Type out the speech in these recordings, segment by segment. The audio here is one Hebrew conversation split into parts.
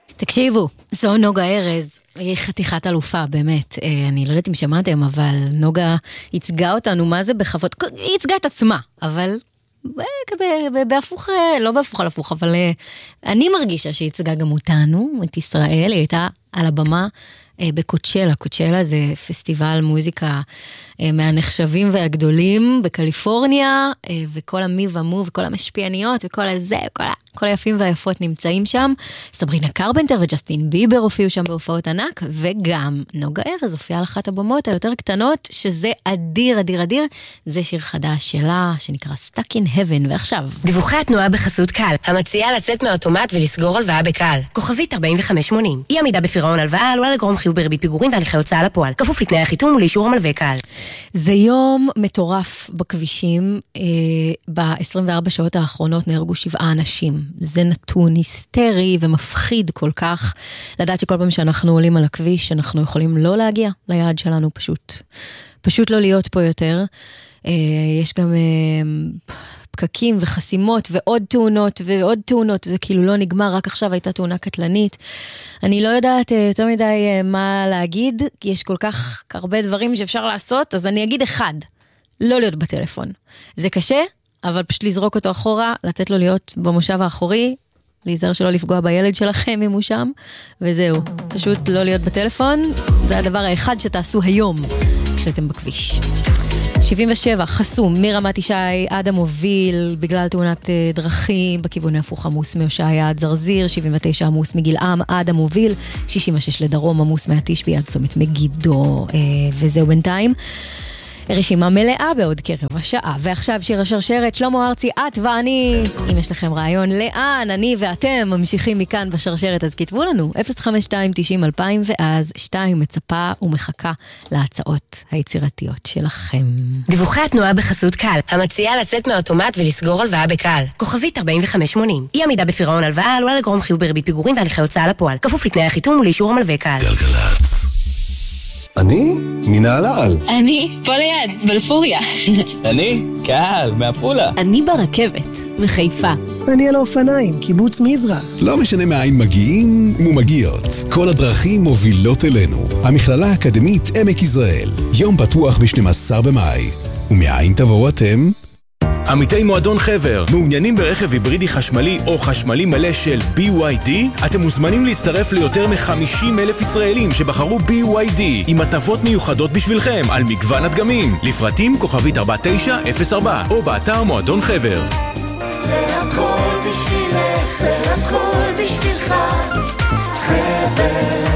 תקשיבו, זו נוגה ארז, היא חתיכת אלופה, באמת. אני לא יודעת אם שמעתם, אבל נוגה ייצגה אותנו, מה זה בכבוד? היא ייצגה את עצמה, אבל בהפוך, לא בהפוך על הפוך, אבל אני מרגישה שהיא ייצגה גם אותנו, את ישראל, היא הייתה על הבמה בקוצ'לה. קוצ'לה זה פסטיבל מוזיקה מהנחשבים והגדולים בקליפורניה, וכל המי ומו וכל המשפיעניות וכל הזה, כל היפים והיפות נמצאים שם. סברינה קרפנטר וג'סטין ביבר הופיעו שם בהופעות ענק, וגם נוגה ארז הופיעה על אחת הבמות היותר קטנות, שזה אדיר, אדיר, אדיר. זה שיר חדש שלה, שנקרא Stuck in Heaven. ועכשיו דיווחי התנועה בחסות קל, המציעה לצאת מהאוטומט ולסגור הלוואה בקל. כוכבית 4580. אי עמידה בפירעון הלוואה עלולה לגרום חיוב בריבית פיגורים והליכי הוצאה לפועל, כפוף לתנאי החיתום ולאישור המלווה קל. זה יום מטורף בכבישים. ב-24 שעות האחרונות נהרגו 7 אנשים. זה נתון היסטרי ומפחיד כל כך, לדעת שכל פעם שאנחנו עולים על הכביש, אנחנו יכולים לא להגיע ליעד שלנו, פשוט לא להיות פה יותר. יש גם פקקים וחסימות ועוד תאונות ועוד תאונות, זה כאילו לא נגמר, רק עכשיו הייתה תאונה קטלנית. אני לא יודעת יותר מדי מה להגיד, כי יש כל כך הרבה דברים שאפשר לעשות, אז אני אגיד אחד, לא להיות בטלפון. זה קשה, אבל פשוט לזרוק אותו אחורה, לתת לו להיות במושב האחורי, להיזהר שלא לפגוע בילד שלכם אם הוא שם, וזהו. פשוט לא להיות בטלפון, זה הדבר האחד שתעשו היום כשאתם בכביש. 77, חסום, מרמת ישי עד המוביל, בגלל תאונת דרכים, בכיוון ההפוך עמוס מהושעיה עד זרזיר, 79 עמוס מגילעם עד המוביל, 66 לדרום עמוס מהתשבי עד צומת מגידו, וזהו בינתיים. רשימה מלאה בעוד כרבע שעה. ועכשיו שיר השרשרת, שלמה ארצי, את ואני. אם יש לכם רעיון לאן אני ואתם ממשיכים מכאן בשרשרת, אז כתבו לנו 052-90-2000, ואז 2 מצפה ומחכה להצעות היצירתיות שלכם. דיווחי התנועה בחסות קל, המציעה לצאת מהאוטומט ולסגור הלוואה בקל. כוכבית 4580. אי עמידה בפירעון הלוואה עלולה לגרום חיוב בריבית פיגורים והליכי הוצאה לפועל, כפוף לתנאי החיתום ולאישור המלווה קל. גלגלצ. אני? מנהלל. אני פה ליד, בלפוריה. אני? קהל, מעפולה. אני ברכבת, מחיפה. אני על האופניים, קיבוץ מזרע. לא משנה מאין מגיעים ומגיעות. כל הדרכים מובילות אלינו. המכללה האקדמית עמק יזרעאל. יום פתוח ב-12 במאי. ומאין תבואו אתם? עמיתי מועדון חבר, מעוניינים ברכב היברידי חשמלי או חשמלי מלא של BYD? אתם מוזמנים להצטרף ליותר מ-50,000 ישראלים שבחרו BYD עם הטבות מיוחדות בשבילכם על מגוון הדגמים. לפרטים כוכבית 4904 או באתר מועדון חבר. זה הכל בשבילך, זה הכל בשבילך, חבר.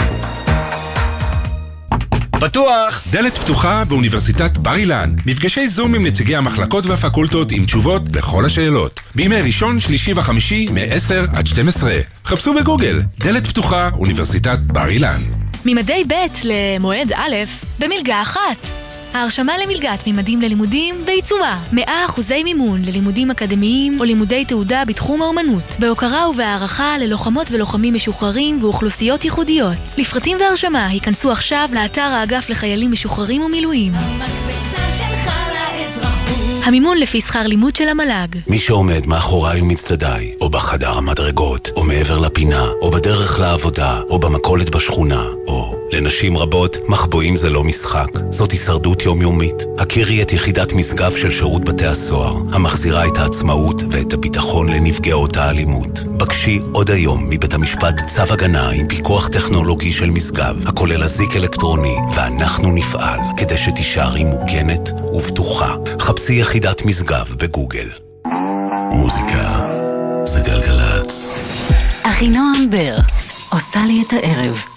פתוח! דלת פתוחה באוניברסיטת בר אילן. מפגשי זום עם נציגי המחלקות והפקולטות עם תשובות בכל השאלות. בימי ראשון, שלישי וחמישי, מ-10 עד 12. חפשו בגוגל, דלת פתוחה, אוניברסיטת בר אילן. ממדי ב' למועד א' במלגה אחת. ההרשמה למלגת ממדים ללימודים בעיצומה. 100% מימון ללימודים אקדמיים או לימודי תעודה בתחום האומנות. בהוקרה ובהערכה ללוחמות ולוחמים משוחררים ואוכלוסיות ייחודיות. לפרטים והרשמה היכנסו עכשיו לאתר האגף לחיילים משוחררים ומילואים. המקפצה שלך לאזרחות. המימון לפי שכר לימוד של המל"ג. מי שעומד מאחוריי ומצדדיי, או בחדר המדרגות, או מעבר לפינה, או בדרך לעבודה, או במכולת בשכונה, או לנשים רבות, מחבואים זה לא משחק. זאת הישרדות יומיומית. הכירי את יחידת משגב של שירות בתי הסוהר, המחזירה את העצמאות ואת הביטחון לנפגעות האלימות. בקשי עוד היום מבית המשפט צו הגנה עם פיקוח טכנולוגי של משגב, הכולל אזיק אלקטרוני, ואנחנו נפעל כדי שתישארי מוגנת ובטוחה. חפשי יחידת משגב בגוגל. מוזיקה זה גלגלצ. אחינועם בר עושה לי את הערב.